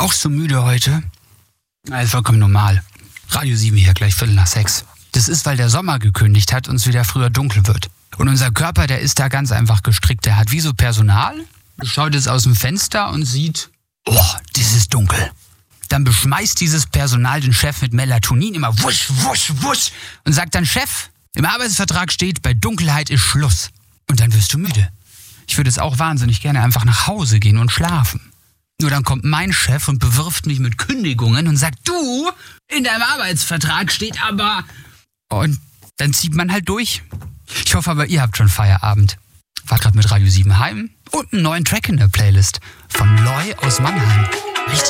Auch so müde heute? Na, ist vollkommen normal. Radio 7 hier, gleich 5:45. Das ist, weil der Sommer gekündigt hat und es wieder früher dunkel wird. Und unser Körper, der ist da ganz einfach gestrickt. Der hat wie so Personal, schaut jetzt aus dem Fenster und sieht, oh, das ist dunkel. Dann beschmeißt dieses Personal den Chef mit Melatonin immer wusch, wusch, wusch und sagt dann, Chef, im Arbeitsvertrag steht, bei Dunkelheit ist Schluss. Und dann wirst du müde. Ich würde jetzt auch wahnsinnig gerne einfach nach Hause gehen und schlafen. Nur dann kommt mein Chef und bewirft mich mit Kündigungen und sagt, du, in deinem Arbeitsvertrag steht aber... Und dann zieht man halt durch. Ich hoffe aber, ihr habt schon Feierabend. War gerade mit Radio 7 heim und einen neuen Track in der Playlist von Loy aus Mannheim. Richtig